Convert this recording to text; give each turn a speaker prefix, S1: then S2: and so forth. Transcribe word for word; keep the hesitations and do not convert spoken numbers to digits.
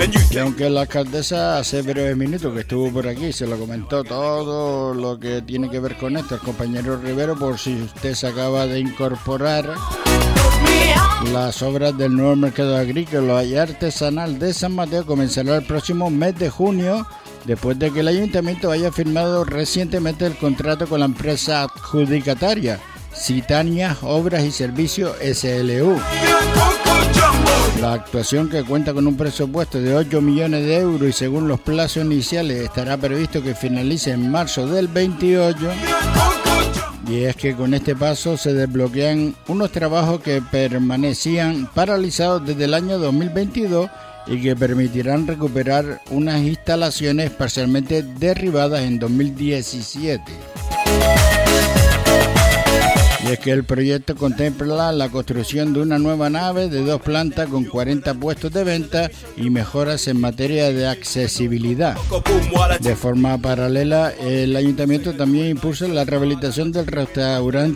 S1: Y aunque la alcaldesa hace breves minutos que estuvo por aquí, se lo comentó todo lo que tiene que ver con esto el compañero Rivero, por si usted se acaba de incorporar, las obras del nuevo mercado agrícola y artesanal de San Mateo comenzará el próximo mes de junio, después de que el ayuntamiento haya firmado recientemente el contrato con la empresa adjudicataria Citania Obras y Servicios S L U. La actuación, que cuenta con un presupuesto de ocho millones de euros y según los plazos iniciales estará previsto que finalice en marzo del veintiocho. Y es que con este paso se desbloquean unos trabajos que permanecían paralizados desde el año dos mil veintidós y que permitirán recuperar unas instalaciones parcialmente derribadas en dos mil diecisiete. Y es que el proyecto contempla la construcción de una nueva nave de dos plantas con cuarenta puestos de venta y mejoras en materia de accesibilidad. De forma paralela, el ayuntamiento también impulsa la rehabilitación del restaurante